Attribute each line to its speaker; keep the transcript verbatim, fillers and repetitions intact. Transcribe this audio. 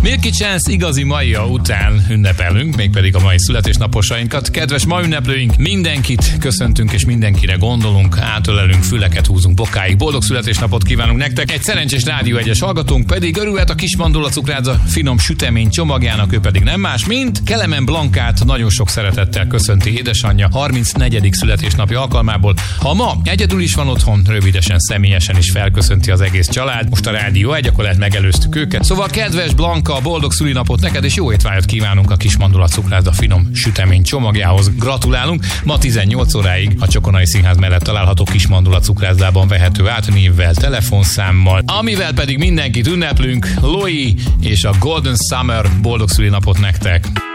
Speaker 1: Milky Chance igazi maija után ünnepelünk, mégpedig a mai születésnaposainkat. Kedves ma ünneplőink, mindenkit köszöntünk és mindenkire gondolunk, átölelünk, füleket húzunk bokáig. Boldog születésnapot kívánunk nektek. Egy szerencsés Rádió egyes hallgatónk pedig örülhet a kis mandula cukrászda finom sütemény csomagjának, ő pedig nem más, mint Kelemen Blankát nagyon sok szeretettel köszönti édesanyja harmincnegyedik születésnapja alkalmából. Ha ma egyedül is van otthon, rövidesen, személyesen is felköszönti az egész család. Most a Rádió egy, akkor lehet megelőztük őket. Szóval kedves Blanka, boldog szülinapot neked, és jó étvágyat kívánunk a kis mandula cukrászda finom sütemény csomagjához. Gratulálunk! Ma tizennyolc óráig a Csokonai Színház mellett található kis mandula cukrászdában vehető át névvel, telefonszámmal, amivel pedig mindenkit ünneplünk. Loi és a Golden Summer, boldog szülinapot nektek!